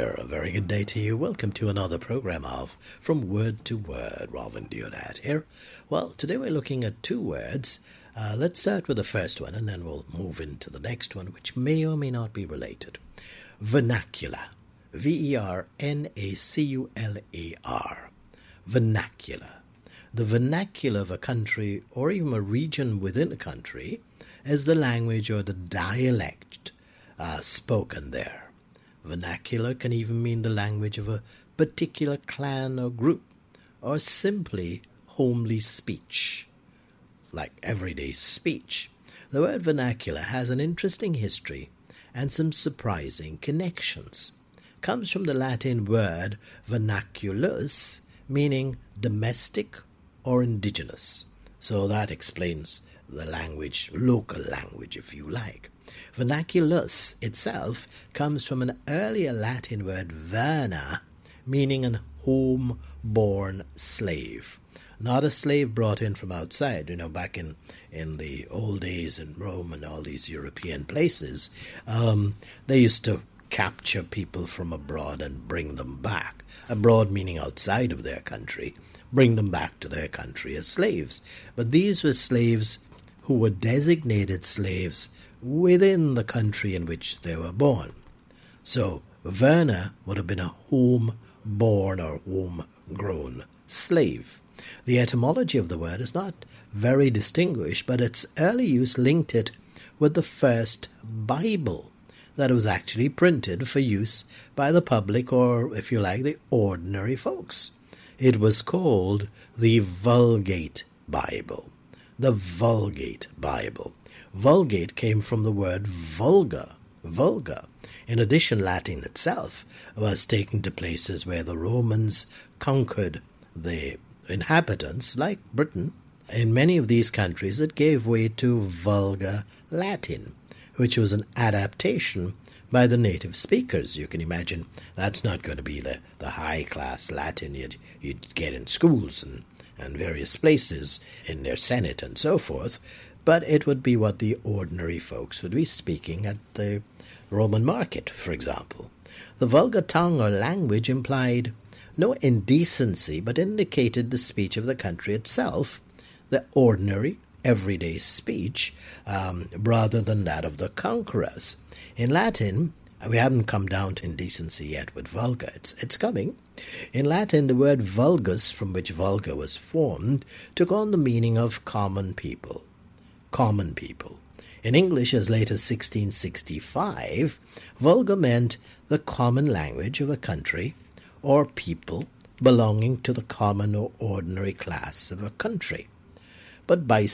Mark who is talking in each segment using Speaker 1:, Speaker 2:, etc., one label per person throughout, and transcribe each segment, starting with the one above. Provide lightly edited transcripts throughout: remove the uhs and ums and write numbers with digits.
Speaker 1: there. A very good day to you. Welcome to another program of From Word to Word. Robin Deodat here. Well, today we're looking at two words. Let's start with the first one, and then we'll move into the next one, which may or may not be related. Vernacular. V-E-R-N-A-C-U-L-A-R. Vernacular. The vernacular of a country, or even a region within a country, is the language or the dialect spoken there. Vernacular can even mean the language of a particular clan or group, or simply homely speech, like everyday speech. The word vernacular has an interesting history and some surprising connections. It comes from the Latin word vernaculus, meaning domestic or indigenous. So that explains the language, local language, if you like. Vernaculus itself comes from an earlier Latin word verna, meaning an home-born slave. Not a slave brought in from outside. Back in the old days in Rome and all these European places, they used to capture people from abroad and bring them back. Abroad meaning outside of their country, bring them back to their country as slaves. But these were slaves who were designated slaves within the country in which they were born. So verna would have been a home-born or home-grown slave. The etymology of the word is not very distinguished, but its early use linked it with the first Bible that was actually printed for use by the public, or, if you like, the ordinary folks. It was called the Vulgate Bible. The Vulgate Bible. Vulgate came from the word vulgar. In addition, Latin itself was taken to places where the Romans conquered the inhabitants, like Britain. In many of these countries, it gave way to Vulgar Latin, which was an adaptation by the native speakers. You can imagine that's not going to be the high-class Latin you'd get in schools and various places in their Senate and so forth, but it would be what the ordinary folks would be speaking at the Roman market, for example. The vulgar tongue or language implied no indecency, but indicated the speech of the country itself, the ordinary, everyday speech, rather than that of the conquerors. In Latin, we haven't come down to indecency yet with vulgar. It's coming. In Latin, the word vulgus, from which vulgar was formed, took on the meaning of common people. Common people. In English, as late as 1665, vulgar meant the common language of a country or people belonging to the common or ordinary class of a country. But by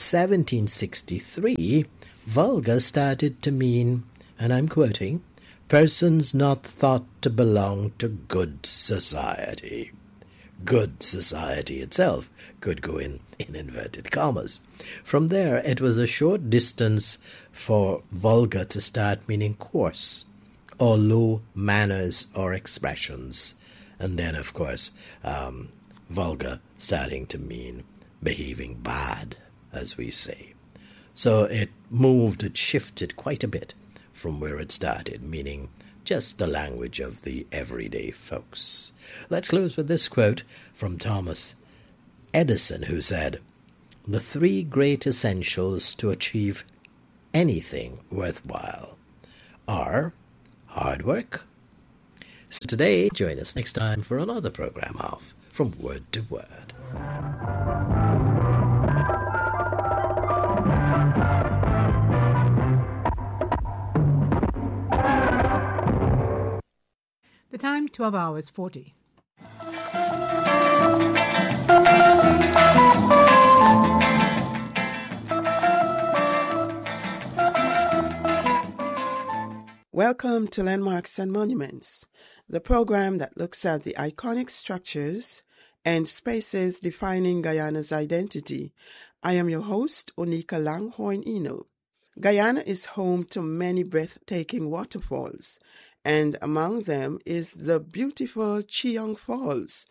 Speaker 1: 1763, vulgar started to mean, and I'm quoting, persons not thought to belong to good society. Good society itself could go in inverted commas. From there, it was a short distance for vulgar to start meaning coarse or low manners or expressions. And then, of course, vulgar starting to mean behaving bad, as we say. So it shifted quite a bit from where it started, meaning just the language of the everyday folks. Let's close with this quote from Thomas Edison, who said, "The three great essentials to achieve anything worthwhile are hard work." So today, join us next time for another program of From Word to Word.
Speaker 2: The time, 12 hours 40.
Speaker 3: Welcome to Landmarks and Monuments, the program that looks at the iconic structures and spaces defining Guyana's identity. I am your host, Onika Langhorne Eno. Guyana is home to many breathtaking waterfalls, and among them is the beautiful Cheong Falls,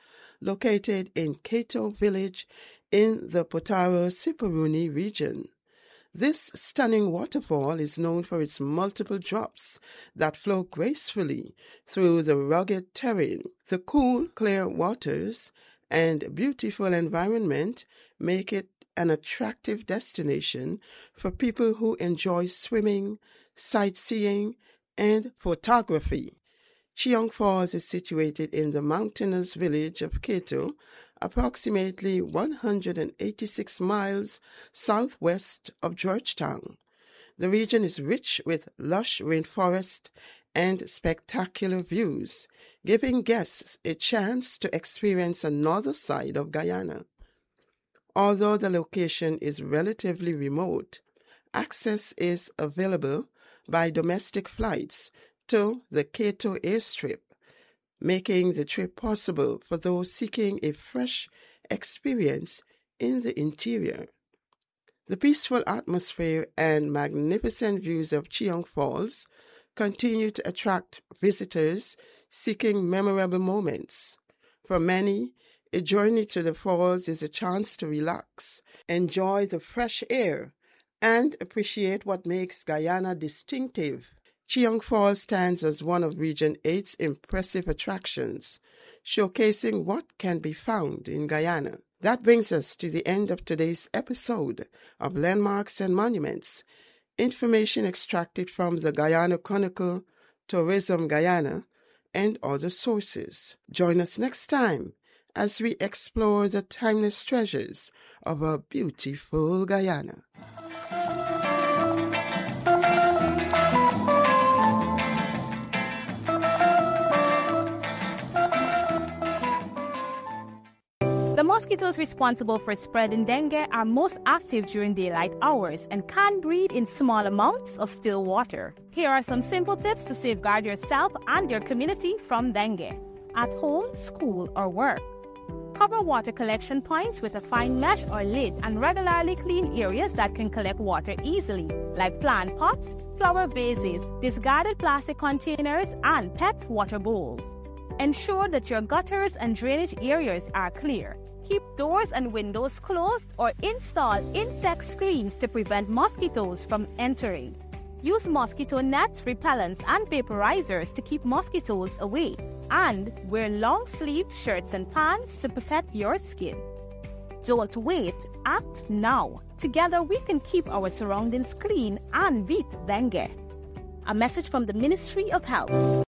Speaker 3: located in Kato Village in the Potaro-Siparuni region. This stunning waterfall is known for its multiple drops that flow gracefully through the rugged terrain. The cool, clear waters and beautiful environment make it an attractive destination for people who enjoy swimming, sightseeing, and photography. Cheong Falls is situated in the mountainous village of Kato, approximately 186 miles southwest of Georgetown. The region is rich with lush rainforest and spectacular views, giving guests a chance to experience another side of Guyana. Although the location is relatively remote, access is available by domestic flights to the Kato airstrip, making the trip possible for those seeking a fresh experience in the interior. The peaceful atmosphere and magnificent views of Cheong Falls continue to attract visitors seeking memorable moments. For many, a journey to the falls is a chance to relax, enjoy the fresh air, and appreciate what makes Guyana distinctive. Cheong Falls stands as one of Region 8's impressive attractions, showcasing what can be found in Guyana. That brings us to the end of today's episode of Landmarks and Monuments, information extracted from the Guyana Chronicle, Tourism Guyana, and other sources. Join us next time as we explore the timeless treasures of our beautiful Guyana.
Speaker 4: The mosquitoes responsible for spreading dengue are most active during daylight hours and can breed in small amounts of still water. Here are some simple tips to safeguard yourself and your community from dengue. At home, school, or work. Cover water collection points with a fine mesh or lid and regularly clean areas that can collect water easily, like plant pots, flower vases, discarded plastic containers, and pet water bowls. Ensure that your gutters and drainage areas are clear. Keep doors and windows closed or install insect screens to prevent mosquitoes from entering. Use mosquito nets, repellents, and vaporizers to keep mosquitoes away. And wear long-sleeved shirts and pants to protect your skin. Don't wait, act now. Together we can keep our surroundings clean and beat dengue. A message from the Ministry of Health.